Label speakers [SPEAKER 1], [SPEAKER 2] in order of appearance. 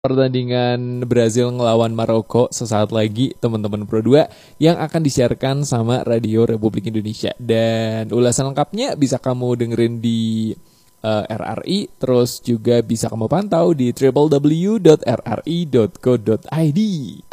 [SPEAKER 1] pertandingan Brazil ngelawan Maroko sesaat lagi teman-teman Pro 2 yang akan disiarkan sama Radio Republik Indonesia. Dan ulasan lengkapnya bisa kamu dengerin di RRI, terus juga bisa kamu pantau di www.rri.co.id.